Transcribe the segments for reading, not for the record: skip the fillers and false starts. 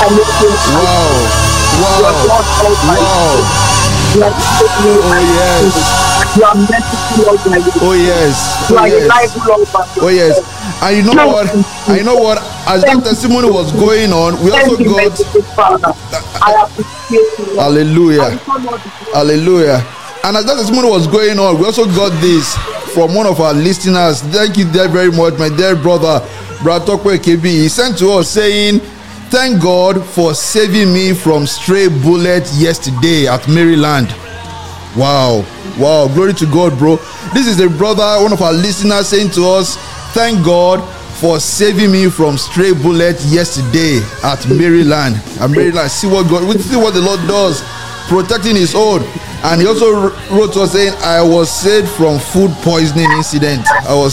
Wow. Oh yes. Oh yes. And you know what? As that testimony was going on, we also got Hallelujah. Hallelujah. And as that testimony was going on, we also got this from one of our listeners. Thank you very much, my dear brother, Brother Tokwe KB. He sent to us saying, "Thank God for saving me from stray bullet yesterday at Maryland." Wow. Glory to God, bro. This is a brother, one of our listeners, saying to us, "Thank God for saving me from stray bullet yesterday at Maryland." See what the Lord does, protecting his own. And he also wrote to us saying, "I was saved from food poisoning incident."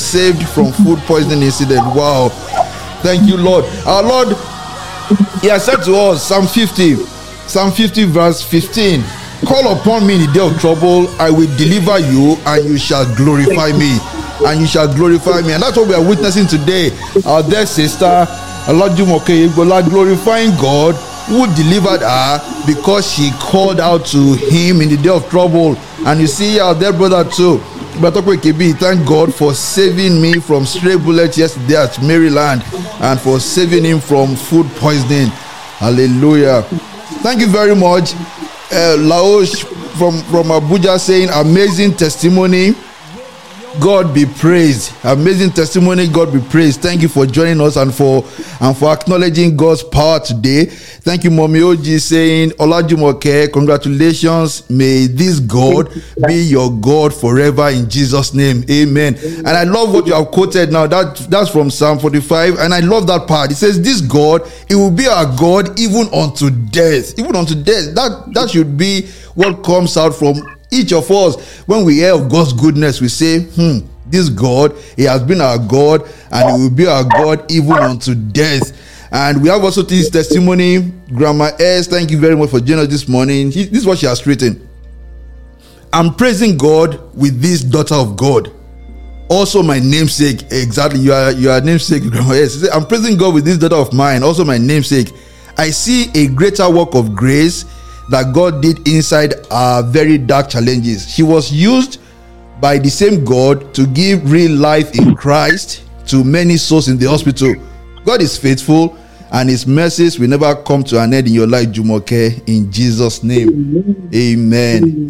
Wow. Thank you, Lord. Our Lord, he has said to us, Psalm 50 verse 15, "Call upon me in the day of trouble, I will deliver you, and you shall glorify me." And that's what we are witnessing today. Our dear sister, Olajumoke Igbola, glorifying God who delivered her because she called out to him in the day of trouble. And you see our dear brother too, Brother KB, thank God for saving me from stray bullets yesterday at Maryland and for saving him from food poisoning. Hallelujah. Thank you very much. Laosh from Abuja saying, "Amazing testimony. God be praised." Amazing testimony. God be praised. Thank you for joining us and for acknowledging God's power today. Thank you, Mommy Oji, saying, "Olajumoke, congratulations. May this God be your God forever in Jesus' name. Amen." And I love what you have quoted now. That's from Psalm 45, and I love that part. It says, "This God, it will be our God even unto death." Even unto death. That should be what comes out from each of us. When we hear of God's goodness, we say, this God, he has been our God, and he will be our God even unto death. And we have also this testimony. Grandma S, thank you very much for joining us this morning. This is what she has written. "I'm praising God with this daughter of God, also my namesake." Exactly, you are namesake, Grandma S. She said, "I'm praising God with this daughter of mine, also my namesake. I see a greater work of grace that God did inside our very dark challenges. She was used by the same God to give real life in Christ to many souls in the hospital. God is faithful, and his mercies will never come to an end in your life, Jumoke, in Jesus' name." Amen.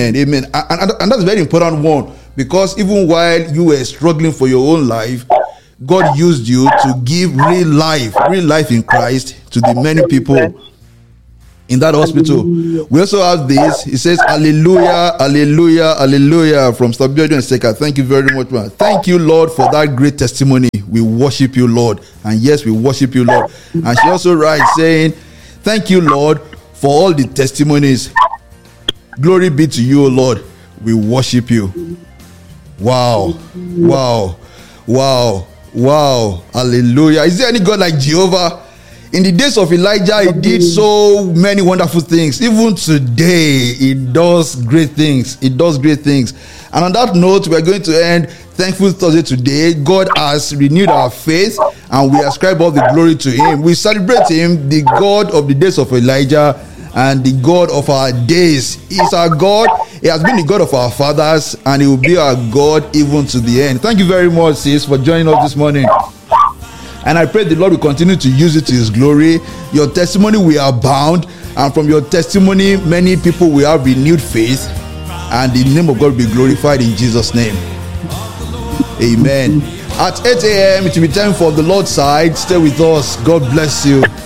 And that's a very important one, because even while you were struggling for your own life, God used you to give real life in Christ to the many people in that hospital. We also have this. It says, "Hallelujah, hallelujah, hallelujah," from Stabiodio and Seka. Thank you very much, man. Thank you, Lord, for that great testimony. We worship you, Lord. And yes, we worship you, Lord. And she also writes saying, "Thank you, Lord, for all the testimonies. Glory be to you, O Lord. We worship you." Wow. Hallelujah. Is there any God like Jehovah? In the days of Elijah, he did so many wonderful things. Even today, he does great things. And on that note, we are going to end Thankful Thursday today. God has renewed our faith, and we ascribe all the glory to him. We celebrate him, the God of the days of Elijah and the God of our days. He is our God. He has been the God of our fathers, and he will be our God even to the end. Thank you very much, sis, for joining us this morning. And I pray the Lord will continue to use it to his glory. Your testimony will abound, and from your testimony, many people will have renewed faith, and the name of God will be glorified in Jesus' name. Amen. At 8 a.m., it will be time for the Lord's side. Stay with us. God bless you.